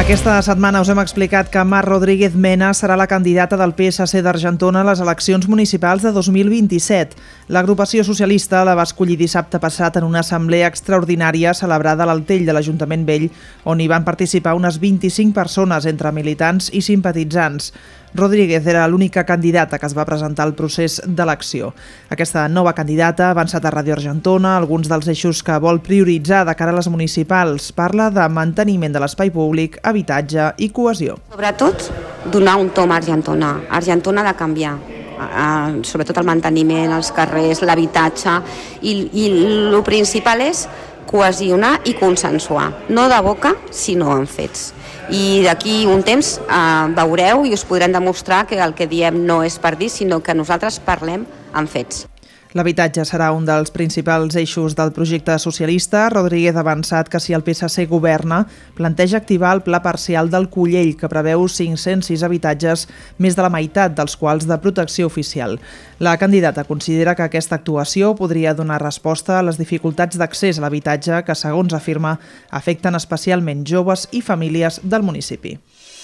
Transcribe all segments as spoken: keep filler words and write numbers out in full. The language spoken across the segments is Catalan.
Aquesta setmana us hem explicat que Mar Rodríguez Mena serà la candidata del P S C d'Argentona a les eleccions municipals de dos mil vint-i-set. L'agrupació socialista la va escollir dissabte passat en una assemblea extraordinària celebrada a l'Altell de l'Ajuntament Vell, on hi van participar unes vint-i-cinc persones entre militants i simpatitzants. Rodríguez era l'única candidata que es va presentar al procés d'elecció. Aquesta nova candidata ha avançat a Ràdio Argentona alguns dels eixos que vol prioritzar de cara a les municipals. Parla de manteniment de l'espai públic, habitatge i cohesió. Sobretot, donar un tom a Argentona. Argentona ha de canviar. Uh, sobretot el manteniment, els carrers, l'habitatge, i, i el principal és cohesionar i consensuar. No de boca, sinó en fets. I d'aquí un temps eh, veureu i us podrem demostrar que el que diem no és per dir, sinó que nosaltres parlem en fets. L'habitatge serà un dels principals eixos del projecte socialista. Rodríguez ha avançat que si el P S C governa, planteja activar el pla parcial del Collell, que preveu cinc-cents sis habitatges, més de la meitat dels quals de protecció oficial. La candidata considera que aquesta actuació podria donar resposta a les dificultats d'accés a l'habitatge que, segons afirma, afecten especialment joves i famílies del municipi.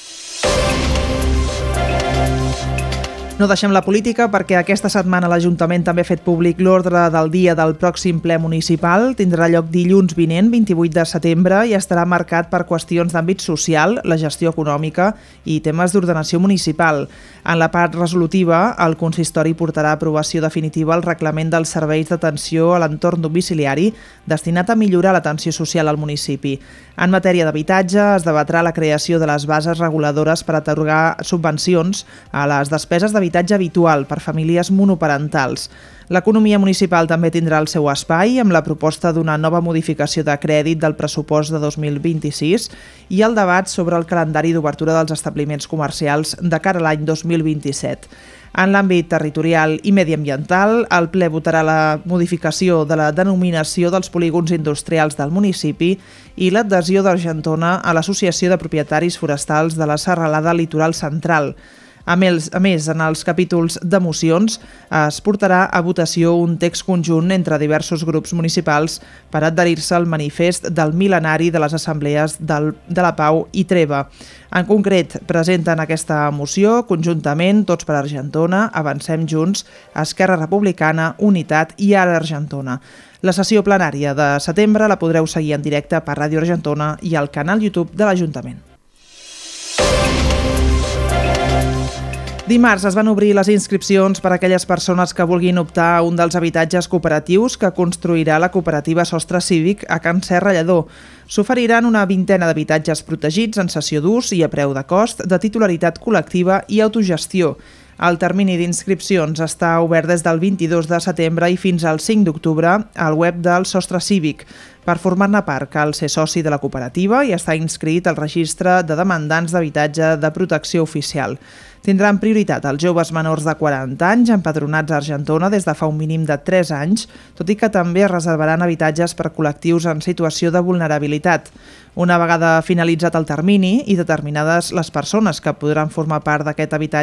No deixem la política perquè aquesta setmana l'Ajuntament també ha fet públic l'ordre del dia del pròxim ple municipal. Tindrà lloc dilluns vinent, vint-i-vuit de setembre, i estarà marcat per qüestions d'àmbit social, la gestió econòmica i temes d'ordenació municipal. En la part resolutiva, el consistori portarà a aprovació definitiva el reglament dels serveis d'atenció a l'entorn domiciliari destinat a millorar l'atenció social al municipi. En matèria d'habitatge, es debatrà la creació de les bases reguladores per atorgar subvencions a les despeses d'habitatge habitual per famílies monoparentals. L'economia municipal també tindrà el seu espai amb la proposta d'una nova modificació de crèdit del pressupost de dos mil vint-i-sis i el debat sobre el calendari d'obertura dels establiments comercials de cara a l'any dos mil vint-i-set. En l'àmbit territorial i mediambiental, el ple votarà la modificació de la denominació dels polígons industrials del municipi i l'adhesió d'Argentona a l'Associació de Propietaris Forestals de la Serralada Litoral Central. A més, a més, en els capítols de mocions es portarà a votació un text conjunt entre diversos grups municipals per adherir-se al manifest del mil·lenari de les assemblees del, de la Pau i Treva. En concret, presenten aquesta moció conjuntament Tots per Argentona, Avancem Junts, Esquerra Republicana, Unitat i Ara Argentona. La sessió plenària de setembre la podreu seguir en directe per Ràdio Argentona i al canal YouTube de l'Ajuntament. Dimarts es van obrir les inscripcions per a aquelles persones que vulguin optar a un dels habitatges cooperatius que construirà la cooperativa Sostre Cívic a Can Serra Lledó. S'oferiran una vintena d'habitatges protegits en cessió d'ús i a preu de cost, de titularitat col·lectiva i autogestió. El termini d'inscripcions està obert des del vint-i-dos de setembre i fins al cinc d'octubre al web del Sostre Cívic. Per formar-ne part cal ser soci de la cooperativa i estar inscrit al registre de demandants d'habitatge de protecció oficial. Tindran prioritat els joves menors de quaranta anys empadronats a Argentona des de fa un mínim de tres anys, tot i que també es reservaran habitatges per col·lectius en situació de vulnerabilitat. Una vegada finalitzat el termini i determinades les persones que podran formar part d'aquest habitatge